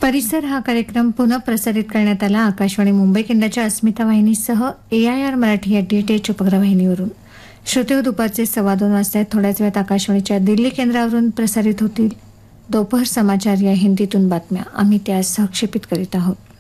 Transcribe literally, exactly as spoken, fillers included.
परिसर हा कार्यक्रम पुनः प्रसारित करण्यात आला आकाशवाणी मुंबई केंद्राच्या अस्मिता वाहिनीसह ए आय आर मराठी या डी टी एच उपग्रह वाहिनीवरून. श्रोते दुपारचे सव्वा दोन वाजता थोड्याच वेळात आकाशवाणीच्या दिल्ली केंद्रावरून प्रसारित होतील दोपहर समाचार या हिंदीतून बातम्या. आम्ही त्या सहक्षेपित करीत आहोत.